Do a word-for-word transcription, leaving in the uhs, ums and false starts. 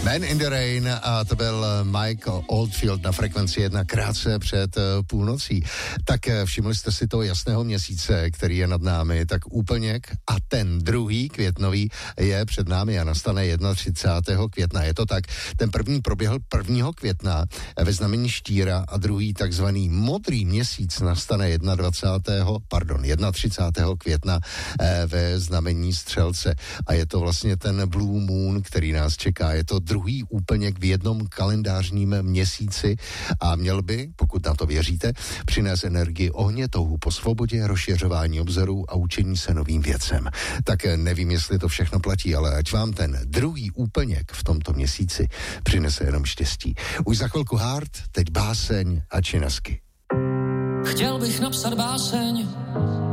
Man in the Rain a to byl Michael Oldfield na frekvenci jedna krátce před půlnocí. Tak všimli jste si toho jasného měsíce, který je nad námi, tak úplněk a ten druhý květnový je před námi a nastane třicátého prvního května. Je to tak, ten první proběhl prvního května ve znamení štíra a druhý takzvaný modrý měsíc nastane dvacátého prvního pardon, třicátého prvního května ve znamení střelce. A je to vlastně ten Blue Moon, který nás čeká. Je to druhý úplněk v jednom kalendářním měsíci a měl by, pokud na to věříte, přinést energii ohně, touhu po svobodě, rozšiřování obzorů a učení se novým věcem. Tak nevím, jestli to všechno platí, ale ať vám ten druhý úplněk v tomto měsíci přinese jenom štěstí. Už za chvilku Hard, teď báseň a činasky. Chtěl bych napsat báseň